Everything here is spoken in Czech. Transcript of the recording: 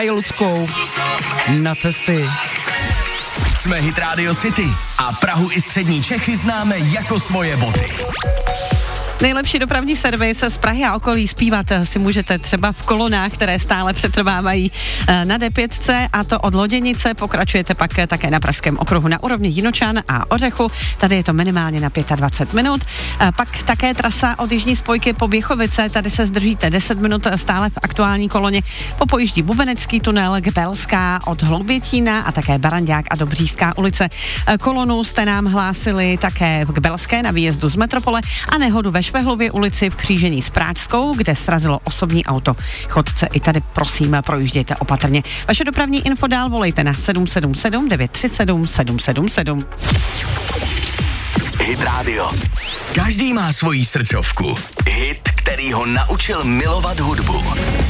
Luckou na cesty. Jsme Hit Radio City a Prahu i střední Čechy známe jako svoje boty. Nejlepší dopravní servis z Prahy a okolí zpívat si můžete třeba v kolonách, které stále přetrvávají na D5, a to od Loděnice. Pokračujete pak také na Pražském okruhu na úrovni Jinočan a Ořechu. Tady je to minimálně na 25 minut. Pak také trasa od jižní spojky po Běchovice. Tady se zdržíte 10 minut stále v aktuální koloně. Popojíždí Bubenecký tunel, Gbelská od Hloubětína a také Barandák a Dobřížská ulice. Kolonu jste nám hlásili také v Gbelské na výjezdu z Metropole a nehodu ve Švehlově ulici v křížení s Práčskou, kde srazilo osobní auto chodce. I tady prosím projíždějte opatrně. Vaše dopravní info dál volejte na 777 937 777. Hit Radio. Každý má svoji srdcovku. Hit, který ho naučil milovat hudbu.